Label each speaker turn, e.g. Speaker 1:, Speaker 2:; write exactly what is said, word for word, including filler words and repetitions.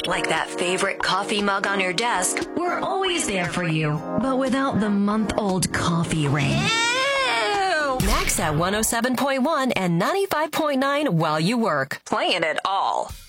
Speaker 1: Like that favorite coffee mug on your desk, we're always there for you, but without the month-old coffee ring. Ew! Max at one oh seven point one and ninety-five point nine while you work. Playing it all.